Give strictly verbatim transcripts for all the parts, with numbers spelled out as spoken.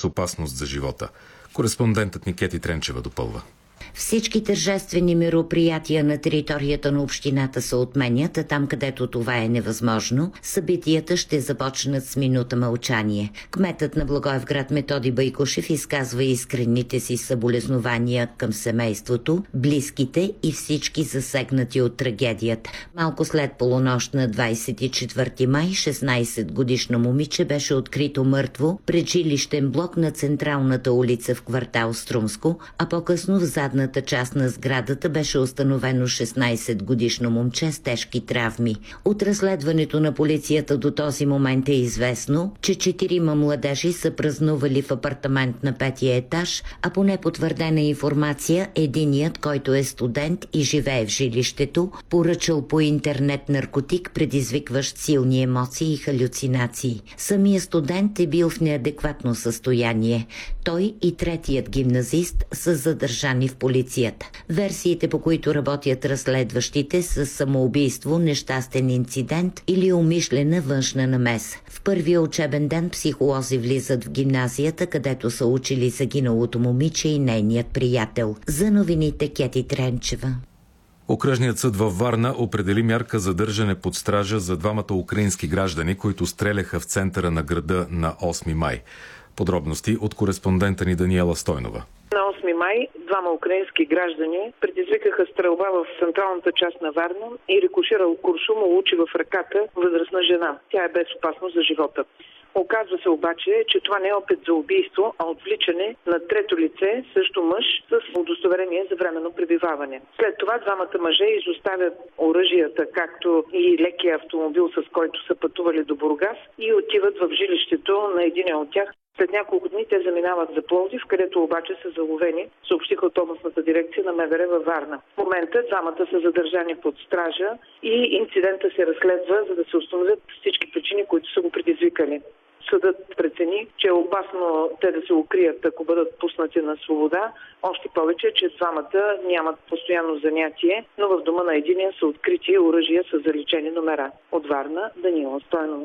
с опасност за живота. Кореспондентът ни Кети Тренчева допълва. Всички тържествени мероприятия на територията на общината се отменят, а там, където това е невъзможно, събитията ще започнат с минута мълчание. Кметът на Благоевград Методи Байкушев изказва искрените си съболезнования към семейството, близките и всички засегнати от трагедията. Малко след полунощ на двадесет и четвърти май, шестнадесетгодишно момиче беше открито мъртво пред жилищен блок на централната улица в квартал Струмско, а по-късно в задната част на сградата беше установено шестнадесетгодишно момче с тежки травми. От разследването на полицията до този момент е известно, че четирима младежи са празнували в апартамент на петия етаж, а по непотвърдена информация единият, който е студент и живее в жилището, поръчал по интернет наркотик, предизвикващ силни емоции и халюцинации. Самият студент е бил в неадекватно състояние. Той и третият гимназист са задържани в полицията. Версиите, по които работят разследващите, са самоубийство, нещастен инцидент или умишлена външна намеса. В първия учебен ден психолози влизат в гимназията, където са учили загиналото момиче и нейният приятел. За новините Кети Тренчева. Окръжният съд във Варна определи мярка задържане под стража за двамата украински граждани, които стреляха в центъра на града на осми май. Подробности от кореспондента ни Даниела Стойнова. На осми май двама украински граждани предизвикаха стрелба в централната част на Варна и рикоширал куршум улучи в ръката възрастна жена. Тя е без опасност за живота. Оказва се обаче, че това не е опит за убийство, а отвличане на трето лице, също мъж, с удостоверение за временно пребиваване. След това двамата мъже изоставят оръжията, както и лекия автомобил, с който са пътували до Бургас, и отиват в жилището на един от тях. След няколко дни те заминават за Пловдив, където обаче са заловени, съобщиха от областната дирекция на МВР във Варна. В момента двамата са задържани под стража и инцидента се разследва, за да се установят всички причини, които са го предизвикали. Съдът прецени, че е опасно те да се укрият, ако бъдат пуснати на свобода, още повече, че двамата нямат постоянно занятие, но в дома на единия са открити оръжия с заличени номера. От Варна, Даниела Стойнова.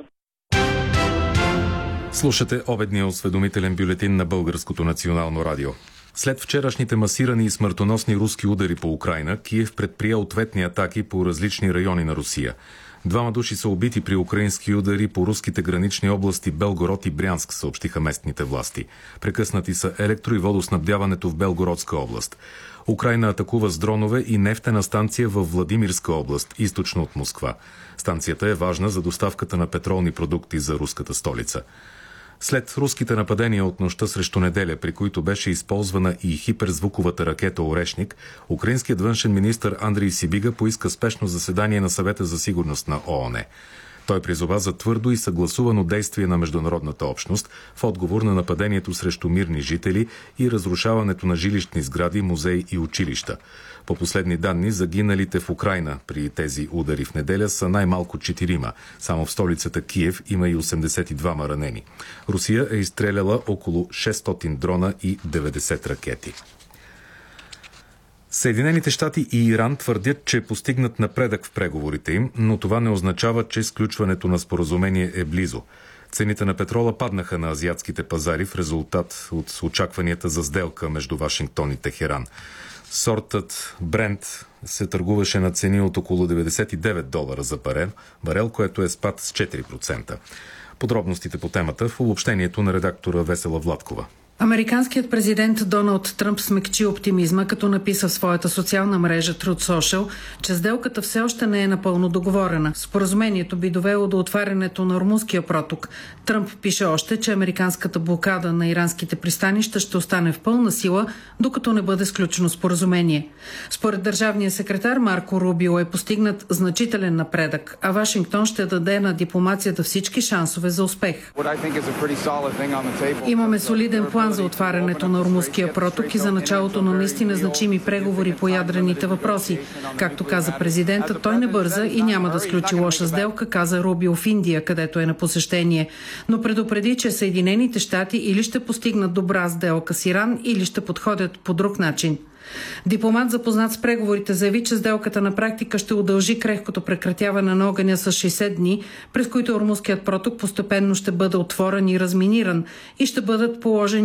Слушате обедния осведомителен бюлетин на Българското национално радио. След вчерашните масирани и смъртоносни руски удари по Украйна, Киев предприе ответни атаки по различни райони на Русия. Двама души са убити при украински удари по руските гранични области Белгород и Брянск, съобщиха местните власти. Прекъснати са електро- и водоснабдяването в Белгородска област. Украйна атакува с дронове и нефтена станция в Владимирска област, източно от Москва. Станцията е важна за доставката на петролни продукти за руската столица. След руските нападения от нощта срещу неделя, при които беше използвана и хиперзвуковата ракета Орешник, украинският външен министър Андрий Сибига поиска спешно заседание на Съвета за сигурност на ООН. Той призова за твърдо и съгласувано действие на международната общност в отговор на нападението срещу мирни жители и разрушаването на жилищни сгради, музеи и училища. По последни данни, загиналите в Украйна при тези удари в неделя са най-малко четирима. Само в столицата Киев има и осемдесет и двама ранени. Русия е изстреляла около шестстотин дрона и деветдесет ракети. Съединените щати и Иран твърдят, че постигнат напредък в преговорите им, но това не означава, че сключването на споразумение е близо. Цените на петрола паднаха на азиатските пазари в резултат от очакванията за сделка между Вашингтон и Техеран. Сортът Брент се търгуваше на цени от около деветдесет и девет долара за барел, барел, което е спад с четири процента. Подробностите по темата в обобщението на редактора Весела Владкова. Американският президент Доналд Тръмп смекчи оптимизма, като написа в своята социална мрежа Truth Social, че сделката все още не е напълно договорена. Споразумението би довело до отварянето на Ормузския проток. Тръмп пише още, че американската блокада на иранските пристанища ще остане в пълна сила, докато не бъде сключено споразумение. Според държавния секретар Марко Рубио е постигнат значителен напредък, а Вашингтон ще даде на дипломацията всички шансове за успех. Имаме солиден план за отварянето на Ормузския проток и за началото на наистина значими преговори по ядрените въпроси. Както каза президента, той не бърза и няма да сключи лоша сделка, каза Рубио в Индия, където е на посещение. Но предупреди, че Съединените щати или ще постигнат добра сделка с Иран, или ще подходят по друг начин. Дипломат, запознат с преговорите, заяви, че сделката на практика ще удължи крехкото прекратяване на огъня с шейсет дни, през които Ормузският проток постепенно ще бъде отворен и разминиран и ще бъдат положени